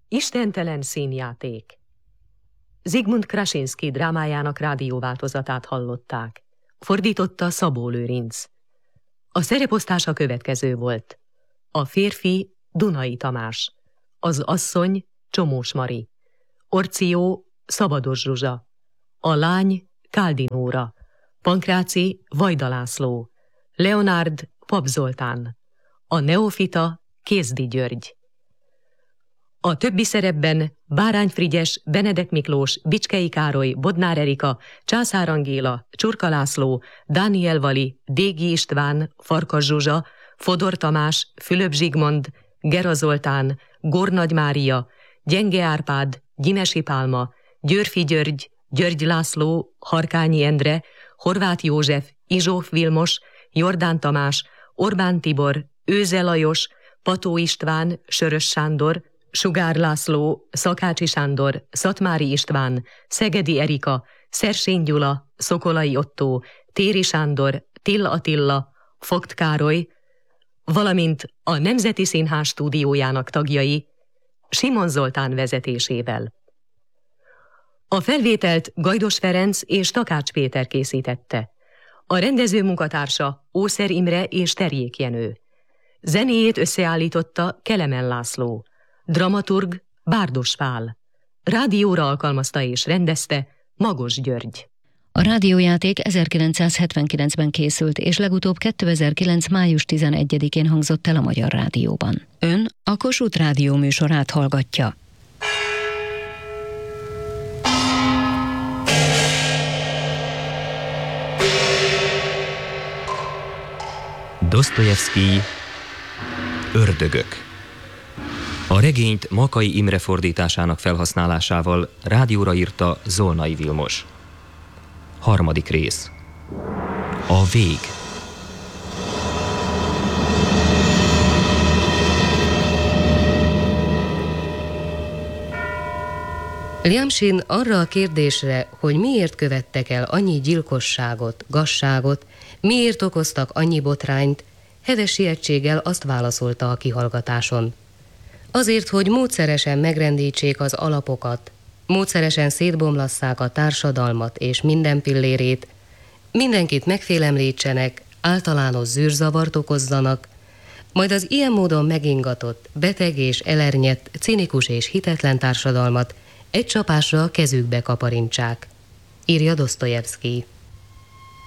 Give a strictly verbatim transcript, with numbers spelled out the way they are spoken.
Istentelen színjáték. Zsigmond Krasinski drámájának rádióváltozatát hallották. Fordította Szabó Lőrinc. A szereposztás a következő volt. A férfi Dunai Tamás, az asszony Csomós Mari, Orció Szabados Zsuzsa, a lány Káldi Nóra, Pankráci Vajda László, Leonárd Pap Zoltán, a neofita Kézdi György. A többi szerepben Bárány Frigyes, Benedek Miklós, Bicskei Károly, Bodnár Erika, Császár Angéla, Csurka László, Dániel Vali, Dégi István, Farkas Zsuzsa, Fodor Tamás, Fülöp Zsigmond, Gera Zoltán, Gornagy Mária, Gyenge Árpád, Gyimesi Pálma, Györfi György, György László, Harkányi Endre, Horváth József, Izsóf Vilmos, Jordán Tamás, Orbán Tibor, Őze Lajos, Pató István, Sörös Sándor, Sugár László, Szakácsi Sándor, Szatmári István, Szegedi Erika, Szersény Gyula, Szokolai Ottó, Téri Sándor, Till Attila, Vogt Károly, valamint a Nemzeti Színház stúdiójának tagjai Simon Zoltán vezetésével. A felvételt Gajdos Ferenc és Takács Péter készítette. A rendező munkatársa Ószer Imre és Terjék Jenő. Zenéjét összeállította Kelemen László. Dramaturg Bárdos Pál. Rádióra alkalmazta és rendezte Magos György. A rádiójáték ezerkilencszázhetvenkilencben készült, és legutóbb kétezer-kilenc. május tizenegyedikén hangzott el a Magyar Rádióban. Ön a Kossuth Rádió műsorát hallgatja. Dosztojevszkij Ördögök. A regényt Makai Imre fordításának felhasználásával rádióra írta Zolnai Vilmos. Harmadik rész. A vég. Liam Shin arra a kérdésre, hogy miért követtek el annyi gyilkosságot, gazságot, miért okoztak annyi botrányt, heves sietséggel azt válaszolta a kihallgatáson. Azért, hogy módszeresen megrendítsék az alapokat, módszeresen szétbomlasszák a társadalmat és minden pillérét, mindenkit megfélemlítsenek, általános zűrzavart okozzanak, majd az ilyen módon megingatott, beteg és elernyett, cinikus és hitetlen társadalmat egy csapásra a kezükbe kaparintsák, írja Dosztojevszkij.